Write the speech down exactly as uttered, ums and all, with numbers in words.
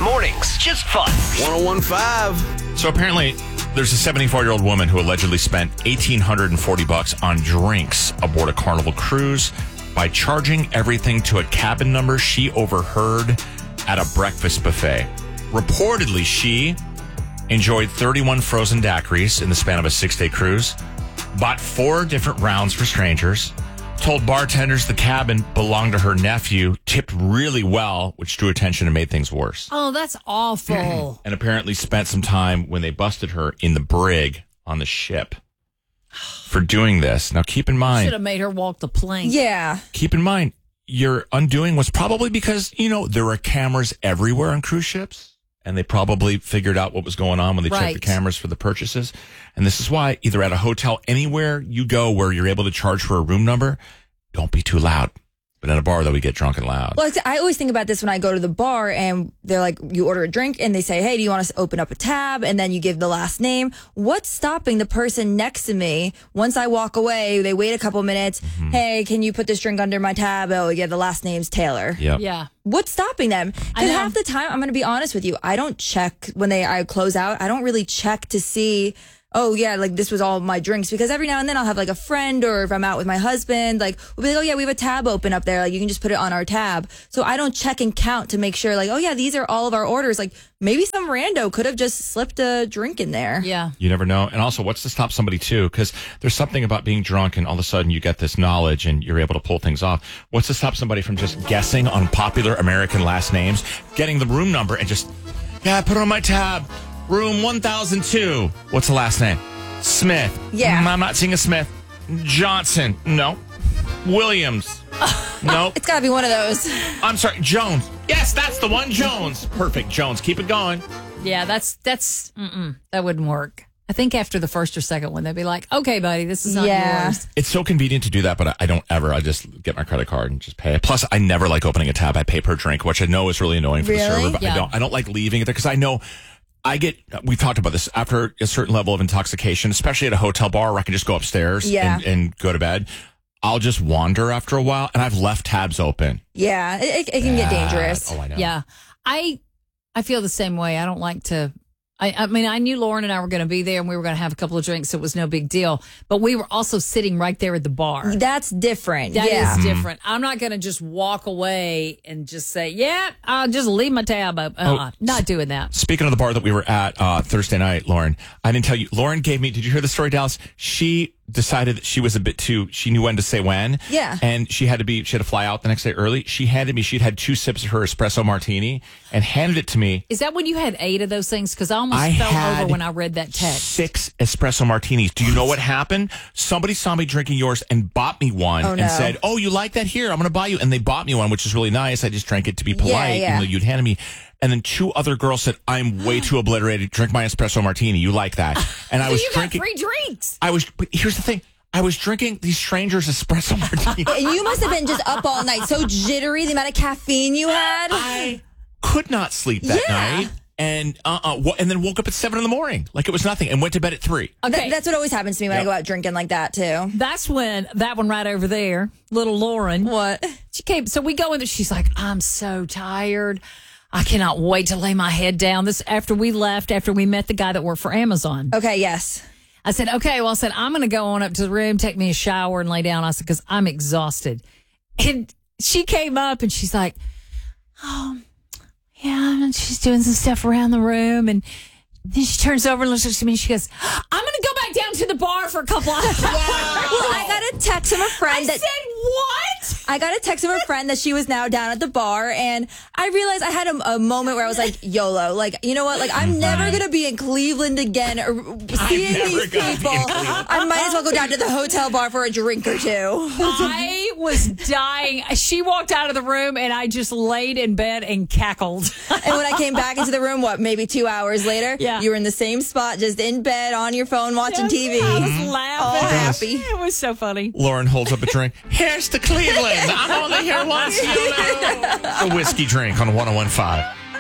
Mornings, just fun. one oh one point five. So apparently, there's a seventy-four-year-old woman who allegedly spent one thousand eight hundred forty bucks on drinks aboard a Carnival cruise by charging everything to a cabin number she overheard at a breakfast buffet. Reportedly, she enjoyed thirty-one frozen daiquiris in the span of a six-day cruise, bought four different rounds for strangers, told bartenders the cabin belonged to her nephew, tipped really well, which drew attention and made things worse. Oh, that's awful. And apparently spent some time when they busted her in the brig on the ship for doing this. Now, keep in mind... Should have made her walk the plank. Yeah. Keep in mind, your undoing was probably because, you know, there were cameras everywhere on cruise ships, and they probably figured out what was going on when they Right. checked the cameras for the purchases. And this is why, either at a hotel, anywhere you go where you're able to charge for a room number, don't be too loud. But in a bar, though, we get drunk and loud. Well, I always think about this when I go to the bar and they're like, you order a drink and they say, hey, do you want us to open up a tab? And then you give the last name. What's stopping the person next to me? Once I walk away, they wait a couple minutes. Mm-hmm. Hey, can you put this drink under my tab? Oh, yeah, the last name's Taylor. Yep. Yeah. What's stopping them? Because half the time, I'm going to be honest with you, I don't check when they I close out. I don't really check to see, oh, yeah, like this was all my drinks. Because every now and then I'll have like a friend, or if I'm out with my husband, like we'll be like, oh, yeah, we have a tab open up there. Like you can just put it on our tab. So I don't check and count to make sure like, oh, yeah, these are all of our orders. Like maybe some rando could have just slipped a drink in there. Yeah. You never know. And also, what's to stop somebody, too? Because there's something about being drunk and all of a sudden you get this knowledge and you're able to pull things off. What's to stop somebody from just guessing on popular American last names, getting the room number and just, yeah, put it on my tab. Room one thousand two. What's the last name? Smith. Yeah. Mm, I'm not seeing a Smith. Johnson. No. Williams. Nope. It's got to be one of those. I'm sorry. Jones. Yes, that's the one. Jones. Perfect. Jones. Keep it going. Yeah, that's, that's, mm-mm, that wouldn't work. I think after the first or second one, they'd be like, okay, buddy, this is not Yeah. yours. It's so convenient to do that, but I, I don't ever. I just get my credit card and just pay it. Plus, I never like opening a tab. I pay per drink, which I know is really annoying for the Really? server, but Yeah. I don't. I don't like leaving it there because I know I get. We've talked about this after a certain level of intoxication, especially at a hotel bar where I can just go upstairs Yeah. and, and go to bed. I'll just wander after a while, and I've left tabs open. Yeah, it, it, it can get dangerous. Oh, I know. Yeah. I, I feel the same way. I don't like to, I, I mean, I knew Lauren and I were going to be there and we were going to have a couple of drinks. So it was no big deal. But we were also sitting right there at the bar. That's different. That yeah. is different. I'm not going to just walk away and just say, yeah, I'll just leave my tab up. Uh, Oh, not doing that. Speaking of the bar that we were at uh, Thursday night, Lauren, I didn't tell you. Lauren gave me, did you hear the story, Dallas? She decided that she was a bit too, she knew when to say when. Yeah. And she had to be, she had to fly out the next day early. She handed me, she'd had two sips of her espresso martini and handed it to me. Is that when you had eight of those things? Because I almost I fell had over when I read that text. Six espresso martinis. Do you know what happened? Somebody saw me drinking yours and bought me one Oh, and no. said, oh, you like that? Here, I'm going to buy you. And they bought me one, which is really nice. I just drank it to be polite. yeah. Even though you'd handed me. And then two other girls said, I'm way too obliterated. Drink my espresso martini. You like that? And I So was you drinking. got free drinks. I was, but here's the thing. I was drinking these strangers' espresso martinis. And you must have been just up all night, so jittery, the amount of caffeine you had. I could not sleep that Yeah. night. And uh, uh, w- and then woke up at seven in the morning like it was nothing and went to bed at three. Okay. Th- that's what always happens to me when Yep. I go out drinking like that, too. That's when that one right over there, little Lauren. What? She came. So we go in there. She's like, I'm so tired. I cannot wait to lay my head down. This after we left, after we met the guy that worked for Amazon. Okay, yes. I said, okay, well, I said, I'm going to go on up to the room, take me a shower and lay down. I said, because I'm exhausted. And she came up and she's like, oh, yeah. And she's doing some stuff around the room. And then she turns over and looks at me and she goes, I'm going to go back down to the bar for a couple hours. Well, I got a text from a friend I that said, what? I got a text from a friend that she was now down at the bar, and I realized I had a, a moment where I was like, YOLO, like, you know what, like, I'm never gonna be in Cleveland again or seeing never these gonna be in people. Cleveland. I might as well go down to the hotel bar for a drink or two. I was dying. She walked out of the room and I just laid in bed and cackled. And when I came back into the room, what, maybe two hours later, Yeah. you were in the same spot, just in bed on your phone watching T V. I was All laughing. happy. It was so funny. Lauren holds up a drink. Here's to Cleveland. I'm only here once. You know. A whiskey drink on one oh one point five.